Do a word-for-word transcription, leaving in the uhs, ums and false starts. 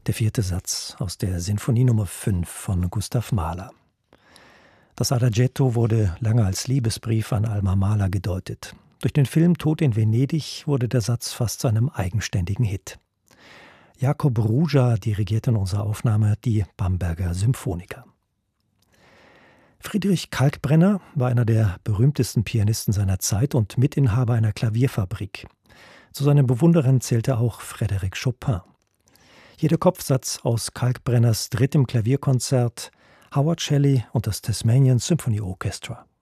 Der vierte Satz aus der Sinfonie Nummer fünf von Gustav Mahler. Das Adagietto wurde lange als Liebesbrief an Alma Mahler gedeutet. Durch den Film Tod in Venedig wurde der Satz fast zu einem eigenständigen Hit. Jakob Ruja dirigierte in unserer Aufnahme die Bamberger Symphoniker. Friedrich Kalkbrenner war einer der berühmtesten Pianisten seiner Zeit und Mitinhaber einer Klavierfabrik. Zu seinen Bewunderern zählte auch Frédéric Chopin. Jeder Kopfsatz aus Kalkbrenners drittem Klavierkonzert, Howard Shelley und das Tasmanian Symphony Orchestra.